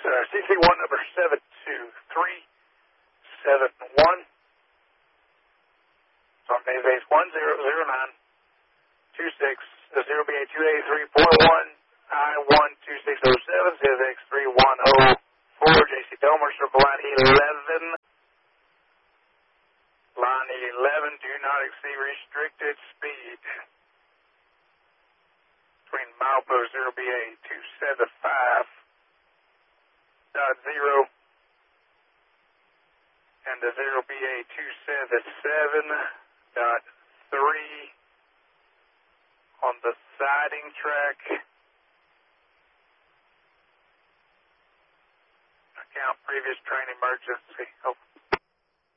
CC1 number 72371. So on base 100926, 0BA2A341, I12607, CSX3104, JC Domer, circle line 11. Line 11, do not exceed restricted speed. Between milepost 0BA275.0 and the 0BA277.3 on the siding track. Account previous train emergency. Oh.